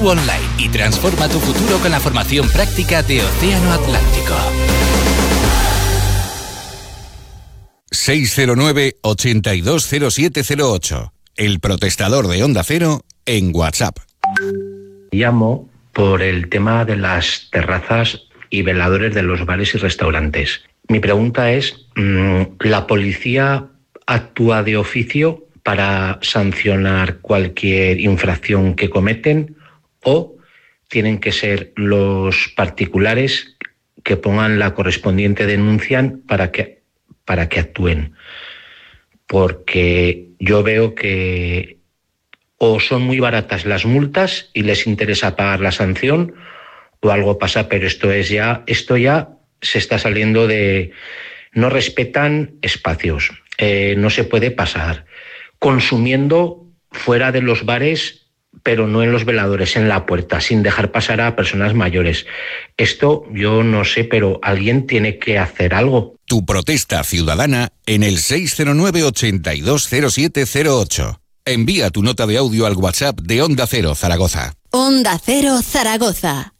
Online y transforma tu futuro con la formación práctica de Océano Atlántico. 609-820708. El protestador de Onda Cero en WhatsApp. Llamo por el tema de las terrazas y veladores de los bares y restaurantes. Mi pregunta es, ¿la policía actúa de oficio para sancionar cualquier infracción que cometen o tienen que ser los particulares que pongan la correspondiente denuncia para que actúen? Porque yo veo que o son muy baratas las multas y les interesa pagar la sanción, o algo pasa, pero esto ya se está saliendo de... No respetan espacios, no se puede pasar. Consumiendo fuera de los bares, pero no en los veladores, en la puerta, sin dejar pasar a personas mayores. Esto yo no sé, pero alguien tiene que hacer algo. Tu protesta ciudadana en el 609-820708. Envía tu nota de audio al WhatsApp de Onda Cero Zaragoza. Onda Cero Zaragoza.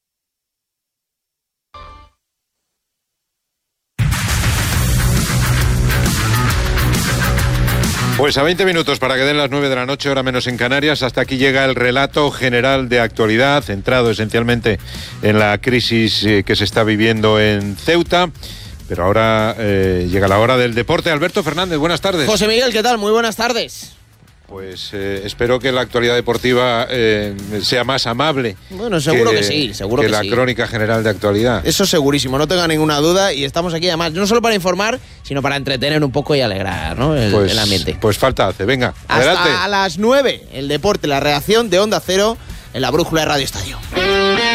Pues a 20 minutos para que den las 9 de la noche, hora menos en Canarias. Hasta aquí llega el relato general de actualidad, centrado esencialmente en la crisis que se está viviendo en Ceuta. Pero ahora llega la hora del deporte. Alberto Fernández, buenas tardes. José Miguel, ¿qué tal? Muy buenas tardes. Pues espero que la actualidad deportiva sea más amable. Bueno, seguro que sí, seguro que la sí. Crónica general de actualidad. Eso segurísimo, no tenga ninguna duda. Y estamos aquí además, no solo para informar, sino para entretener un poco y alegrar, ¿no? el ambiente. Pues falta hace, venga, hasta adelante. A las 9, el deporte, la reacción de Onda Cero en la brújula de Radio Estadio.